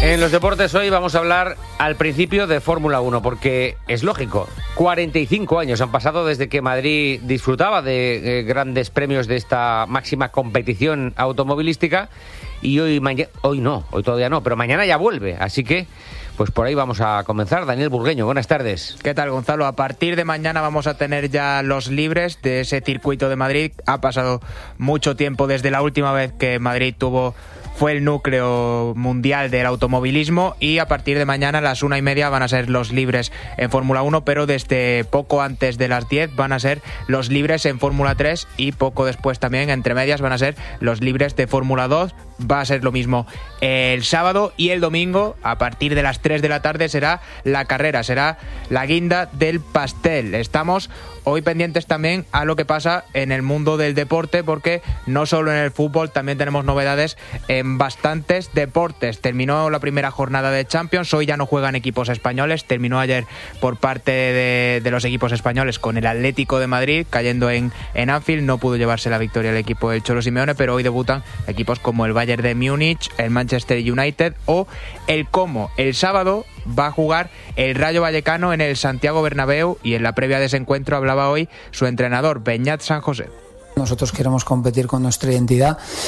En los deportes hoy vamos a hablar al principio de Fórmula 1, porque es lógico, 45 años han pasado desde que Madrid disfrutaba de grandes premios de esta máxima competición automovilística y hoy todavía no, pero mañana ya vuelve, así que pues por ahí vamos a comenzar. Daniel Burgueño, buenas tardes. ¿Qué tal, Gonzalo? A partir de mañana vamos a tener ya los libres de ese circuito de Madrid. Ha pasado mucho tiempo desde la última vez que Madrid fue el núcleo mundial del automovilismo, y a partir de mañana a las 1:30 van a ser los libres en Fórmula 1, pero desde poco antes de las 10 van a ser los libres en Fórmula 3 y poco después también, entre medias, van a ser los libres de Fórmula 2. Va a ser lo mismo el sábado, y el domingo a partir de las 3 de la tarde será la carrera, será la guinda del pastel. Estamos hoy pendientes también a lo que pasa en el mundo del deporte, porque no solo en el fútbol, también tenemos novedades en bastantes deportes. Terminó la primera jornada de Champions, hoy ya no juegan equipos españoles, terminó ayer por parte de los equipos españoles con el Atlético de Madrid cayendo en Anfield. No pudo llevarse la victoria el equipo del Cholo Simeone, pero hoy debutan equipos como el Bayern de Múnich, el Manchester United o el Como. El sábado va a jugar el Rayo Vallecano en el Santiago Bernabéu, y en la previa de ese encuentro hablaba hoy su entrenador, Beñat San José. Nosotros queremos competir con nuestra identidad